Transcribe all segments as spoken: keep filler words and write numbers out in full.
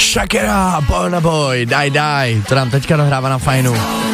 Shakira, Burna Boy, Daj Daj, to nám teďka dohrává na Fajnu.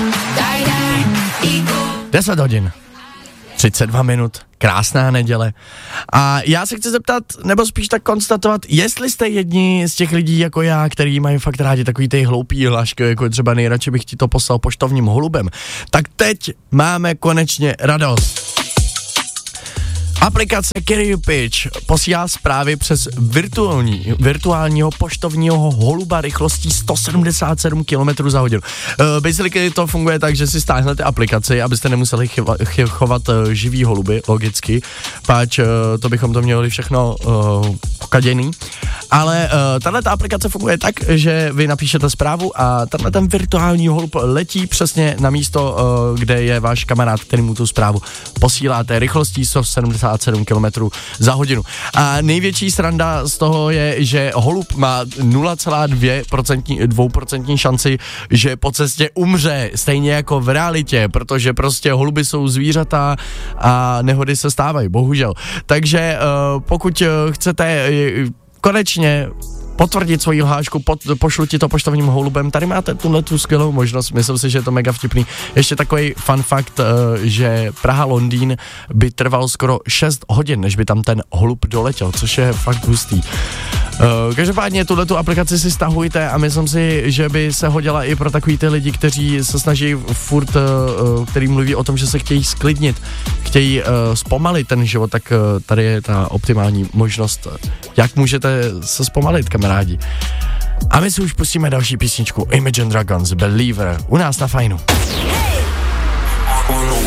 deset hodin, třicet dva minut, krásná neděle. A já se chci zeptat, nebo spíš tak konstatovat, jestli jste jedni z těch lidí jako já, který mají fakt rádi takový ty hloupý hlášky, jako třeba nejradši bych ti to poslal poštovním holubem, tak teď máme konečně radost. Aplikace Carrier Pitch posílá zprávy přes virtuální, virtuálního poštovního holuba rychlostí sto sedmdesát sedm kilometrů za hodinu. Uh, basically to funguje tak, že si stáhnete aplikaci, abyste nemuseli chyva, chy, chovat uh, živý holuby, logicky, páč uh, to bychom to měli všechno uh, pokaděný. Ale uh, tato aplikace funguje tak, že vy napíšete zprávu a tenhle ten virtuální holub letí přesně na místo, uh, kde je váš kamarád, který mu tu zprávu posíláte rychlostí sto sedmdesát sedm kilometrů za hodinu. A největší sranda z toho je, že holub má nula celá dvě procenta šanci, že po cestě umře, stejně jako v realitě, protože prostě holuby jsou zvířata a nehody se stávají, bohužel. Takže uh, pokud uh, chcete uh, konečně potvrdit svoji hlášku, pod, pošlu ti to poštovním holubem, tady máte tuhle tu skvělou možnost, myslím si, že je to mega vtipný. Ještě takový fun fact, uh, že Praha-Londýn by trval skoro šest hodin, než by tam ten holub doletěl, což je fakt hustý. Uh, každopádně tuhletu aplikaci si stahujte a myslím si, že by se hodila i pro takový ty lidi, kteří se snaží furt, uh, který mluví o tom, že se chtějí sklidnit, chtějí uh, zpomalit ten život, tak uh, tady je ta optimální možnost, jak můžete se zpomalit, kamarádi. A my si už pustíme další písničku Imagine Dragons, Believer, u nás na Fajnu.